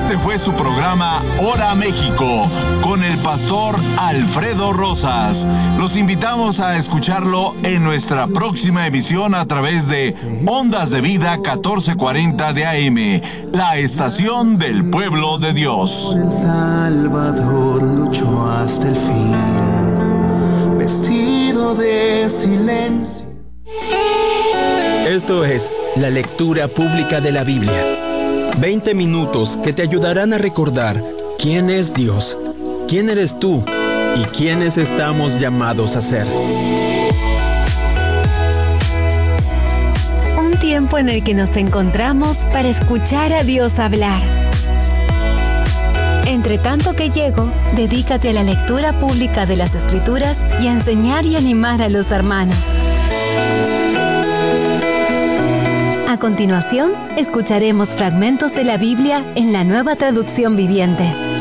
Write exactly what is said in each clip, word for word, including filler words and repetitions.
Este fue su programa Hora México con el pastor Alfredo Rosas. Los invitamos a escucharlo en nuestra próxima emisión a través de Ondas de Vida catorce cuarenta de A M, la estación del pueblo de Dios. El Salvador luchó hasta el fin, vestido de silencio. Esto es la lectura pública de la Biblia. veinte minutos que te ayudarán a recordar quién es Dios, quién eres tú y quiénes estamos llamados a ser. Un tiempo en el que nos encontramos para escuchar a Dios hablar. Entre tanto que llego, dedícate a la lectura pública de las Escrituras y a enseñar y animar a los hermanos. A continuación, escucharemos fragmentos de la Biblia en la Nueva Traducción Viviente.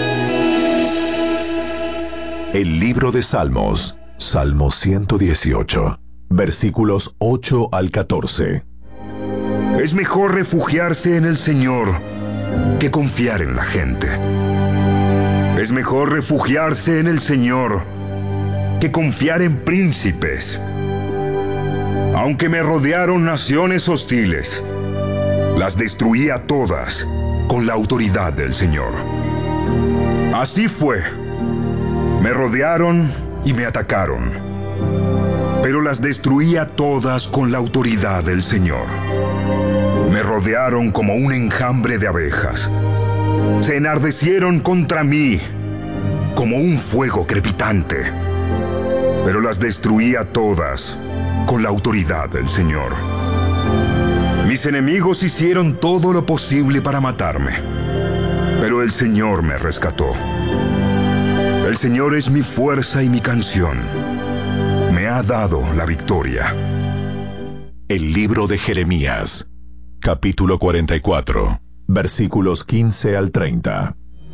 El libro de Salmos, Salmo ciento dieciocho, versículos ocho al catorce. Es mejor refugiarse en el Señor que confiar en la gente. Es mejor refugiarse en el Señor que confiar en príncipes. Aunque me rodearon naciones hostiles, las destruí a todas con la autoridad del Señor. Así fue. Me rodearon y me atacaron, pero las destruí a todas con la autoridad del Señor. Me rodearon como un enjambre de abejas. Se enardecieron contra mí como un fuego crepitante, pero las destruí a todas con la autoridad del Señor. Mis enemigos hicieron todo lo posible para matarme, pero el Señor me rescató. El Señor es mi fuerza y mi canción. Me ha dado la victoria. El libro de Jeremías, capítulo cuarenta y cuatro, versículos quince al treinta.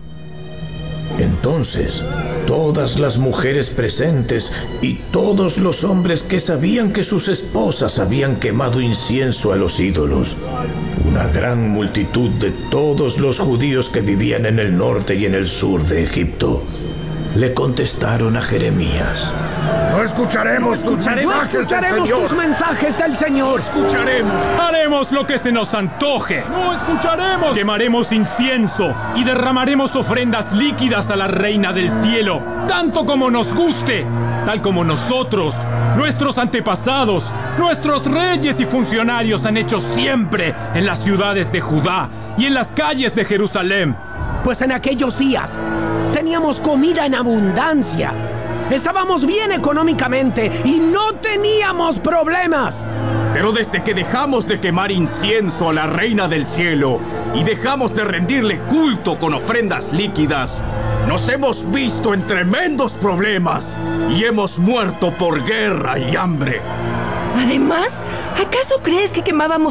Entonces, todas las mujeres presentes y todos los hombres que sabían que sus esposas habían quemado incienso a los ídolos, una gran multitud de todos los judíos que vivían en el norte y en el sur de Egipto, le contestaron a Jeremías: No escucharemos, no escucharemos, tus, mensajes escucharemos del tus mensajes del Señor. Escucharemos. Haremos lo que se nos antoje. No escucharemos. Quemaremos incienso y derramaremos ofrendas líquidas a la Reina del Cielo, tanto como nos guste, tal como nosotros, nuestros antepasados, nuestros reyes y funcionarios han hecho siempre en las ciudades de Judá y en las calles de Jerusalén. Pues en aquellos días teníamos comida en abundancia. Estábamos bien económicamente y no teníamos problemas. Pero desde que dejamos de quemar incienso a la Reina del Cielo y dejamos de rendirle culto con ofrendas líquidas, nos hemos visto en tremendos problemas y hemos muerto por guerra y hambre. Además, ¿acaso crees que quemábamos